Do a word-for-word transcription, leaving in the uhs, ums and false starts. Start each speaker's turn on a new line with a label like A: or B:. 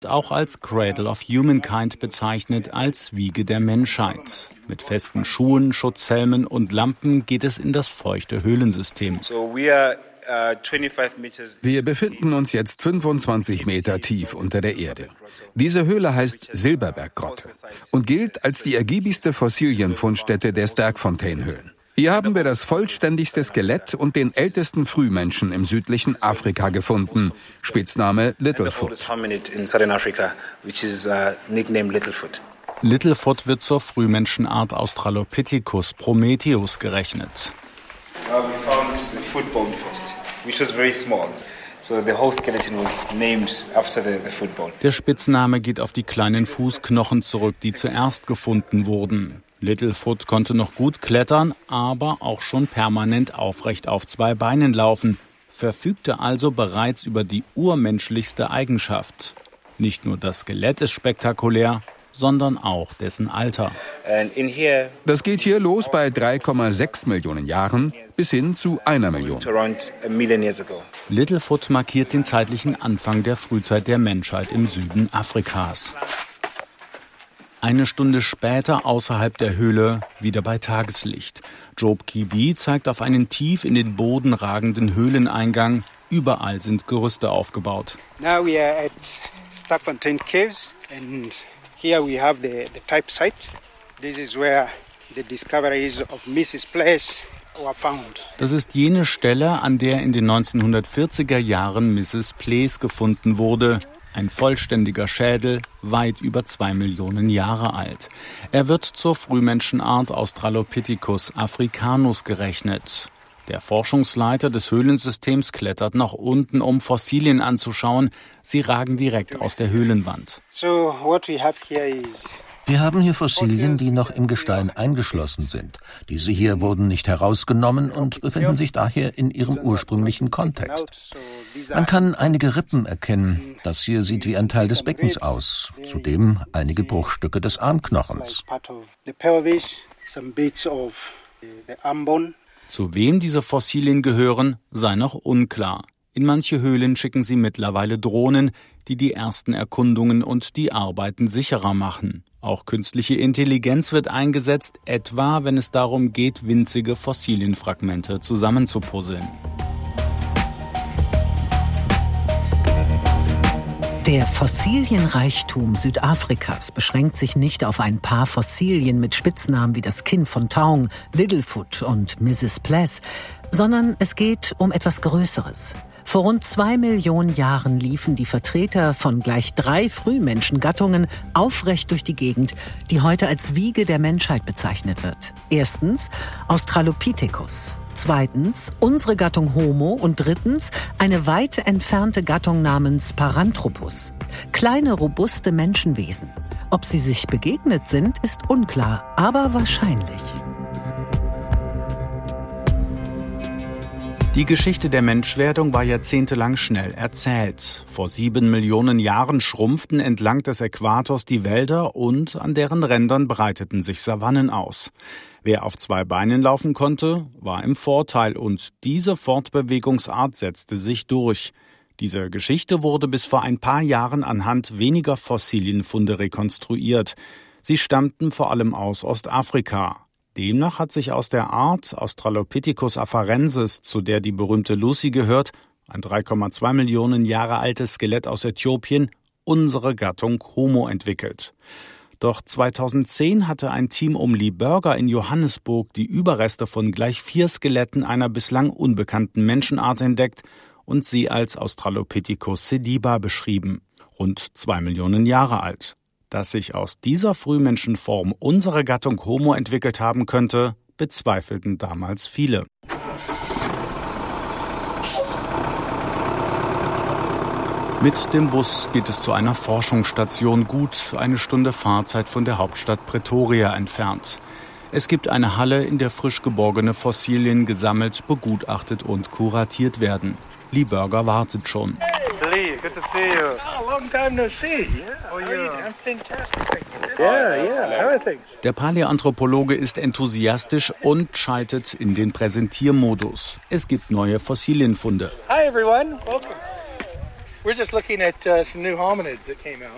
A: auch als Cradle of Humankind bezeichnet, als Wiege der Menschheit. Mit festen Schuhen, Schutzhelmen und Lampen geht es in das feuchte Höhlensystem.
B: Wir befinden uns jetzt fünfundzwanzig Meter tief unter der Erde. Diese Höhle heißt Silberberggrotte und gilt als die ergiebigste Fossilienfundstätte der Sterkfontein-Höhlen. Hier haben wir das vollständigste Skelett und den ältesten Frühmenschen im südlichen Afrika gefunden. Spitzname Littlefoot.
A: Littlefoot wird zur Frühmenschenart Australopithecus prometheus gerechnet. Der Spitzname geht auf die kleinen Fußknochen zurück, die zuerst gefunden wurden. Littlefoot konnte noch gut klettern, aber auch schon permanent aufrecht auf zwei Beinen laufen, verfügte also bereits über die urmenschlichste Eigenschaft. Nicht nur das Skelett ist spektakulär, sondern auch dessen Alter.
B: Das geht hier los bei drei Komma sechs Millionen Jahren bis hin zu einer Million.
A: Littlefoot markiert den zeitlichen Anfang der Frühzeit der Menschheit im Süden Afrikas. Eine Stunde später außerhalb der Höhle, wieder bei Tageslicht. Job Kibi zeigt auf einen tief in den Boden ragenden Höhleneingang. Überall sind Gerüste aufgebaut.
C: Now we are at Sterkfontein Caves and here we have the, the type site. This is where the discoveries of Missus Place were found.
A: Das ist jene Stelle, an der in den neunzehnhundertvierziger Jahren Missus Place gefunden wurde. Ein vollständiger Schädel, weit über zwei Millionen Jahre alt. Er wird zur Frühmenschenart Australopithecus africanus gerechnet. Der Forschungsleiter des Höhlensystems klettert nach unten, um Fossilien anzuschauen. Sie ragen direkt aus der Höhlenwand.
C: So what we have here is
D: Wir haben hier Fossilien, die noch im Gestein eingeschlossen sind. Diese hier wurden nicht herausgenommen und befinden sich daher in ihrem ursprünglichen Kontext. Man kann einige Rippen erkennen. Das hier sieht wie ein Teil des Beckens aus. Zudem einige Bruchstücke des Armknochens.
A: Zu wem diese Fossilien gehören, sei noch unklar. In manche Höhlen schicken sie mittlerweile Drohnen, die die ersten Erkundungen und die Arbeiten sicherer machen. Auch künstliche Intelligenz wird eingesetzt, etwa wenn es darum geht, winzige Fossilienfragmente zusammenzupuzzeln.
E: Der Fossilienreichtum Südafrikas beschränkt sich nicht auf ein paar Fossilien mit Spitznamen wie das Kinn von Taung, Littlefoot und Missus Place, sondern es geht um etwas Größeres. Vor rund zwei Millionen Jahren liefen die Vertreter von gleich drei Frühmenschengattungen aufrecht durch die Gegend, die heute als Wiege der Menschheit bezeichnet wird. Erstens Australopithecus, zweitens unsere Gattung Homo und drittens eine weit entfernte Gattung namens Paranthropus. Kleine, robuste Menschenwesen. Ob sie sich begegnet sind, ist unklar, aber wahrscheinlich.
A: Die Geschichte der Menschwerdung war jahrzehntelang schnell erzählt. Vor sieben Millionen Jahren schrumpften entlang des Äquators die Wälder und an deren Rändern breiteten sich Savannen aus. Wer auf zwei Beinen laufen konnte, war im Vorteil und diese Fortbewegungsart setzte sich durch. Diese Geschichte wurde bis vor ein paar Jahren anhand weniger Fossilienfunde rekonstruiert. Sie stammten vor allem aus Ostafrika. Demnach hat sich aus der Art Australopithecus afarensis, zu der die berühmte Lucy gehört, ein drei Komma zwei Millionen Jahre altes Skelett aus Äthiopien, unsere Gattung Homo entwickelt. Doch zweitausendzehn hatte ein Team um Lee Berger in Johannesburg die Überreste von gleich vier Skeletten einer bislang unbekannten Menschenart entdeckt und sie als Australopithecus sediba beschrieben, rund zwei Millionen Jahre alt. Dass sich aus dieser Frühmenschenform unsere Gattung Homo entwickelt haben könnte, bezweifelten damals viele. Mit dem Bus geht es zu einer Forschungsstation, gut eine Stunde Fahrzeit von der Hauptstadt Pretoria entfernt. Es gibt eine Halle, in der frisch geborgene Fossilien gesammelt, begutachtet und kuratiert werden. Lee Berger wartet schon.
C: Lee, good to see you. Oh, long time no see. Yeah, oh, yeah. I'm fantastic. Yeah, yeah, everything.
A: Der Paläoanthropologe ist enthusiastisch und schaltet in den Präsentiermodus. Es gibt neue Fossilienfunde.
C: Hi everyone, welcome. We're just looking at uh, some new hominids that came out.